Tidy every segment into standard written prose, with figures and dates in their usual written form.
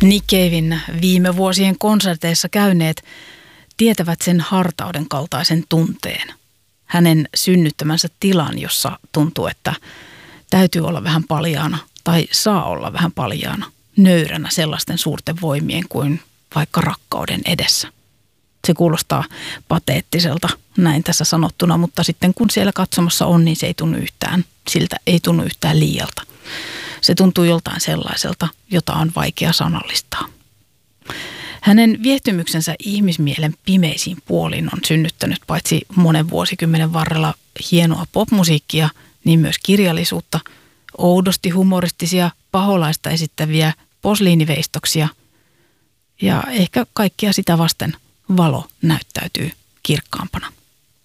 Nick Caven viime vuosien konserteissa käyneet tietävät sen hartauden kaltaisen tunteen. Hänen synnyttämänsä tilan, jossa tuntuu, että täytyy olla vähän paljaana tai saa olla vähän paljaana, nöyränä sellaisten suurten voimien kuin vaikka rakkauden edessä. Se kuulostaa pateettiselta näin tässä sanottuna, mutta sitten kun siellä katsomassa on, niin se ei tunnu yhtään, siltä ei tunnu yhtään liialta. Se tuntuu joltain sellaiselta, jota on vaikea sanallistaa. Hänen viehtymyksensä ihmismielen pimeisiin puoliin on synnyttänyt paitsi monen vuosikymmenen varrella hienoa popmusiikkia, niin myös kirjallisuutta, oudosti humoristisia paholaista esittäviä posliiniveistoksia ja ehkä kaikkia sitä vasten valo näyttäytyy kirkkaampana.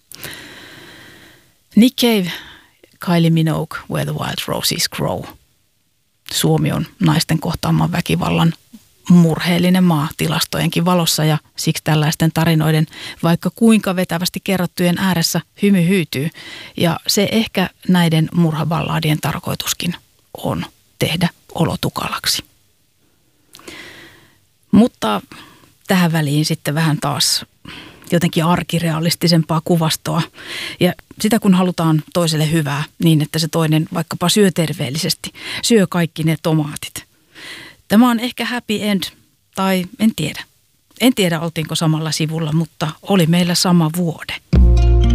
Nick Cave, Kylie Minogue, Where the Wild Roses Grow. Suomi on naisten kohtaaman väkivallan murheellinen maa tilastojenkin valossa ja siksi tällaisten tarinoiden vaikka kuinka vetävästi kerrottujen ääressä hymy hyytyy. Ja se ehkä näiden murhaballadien tarkoituskin on tehdä olo tukalaksi. Mutta tähän väliin sitten vähän taas jotenkin arkirealistisempaa kuvastoa. Ja sitä kun halutaan toiselle hyvää niin, että se toinen vaikkapa syö terveellisesti, syö kaikki ne tomaatit. Tämä on ehkä happy end, tai en tiedä. En tiedä oltiinko samalla sivulla, mutta oli meillä sama vuode.